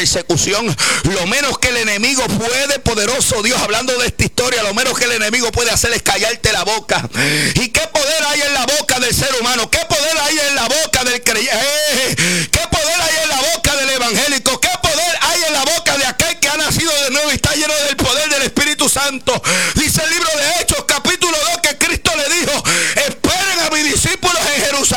persecución, lo menos que el enemigo puede, poderoso Dios, hablando de esta historia, lo menos que el enemigo puede hacer es callarte la boca. ¿Y qué poder hay en la boca del ser humano? ¿Qué poder hay en la boca del creyente? ¿Qué poder hay en la boca del evangélico? ¿Qué poder hay en la boca de aquel que ha nacido de nuevo y está lleno del poder del Espíritu Santo? Dice el libro de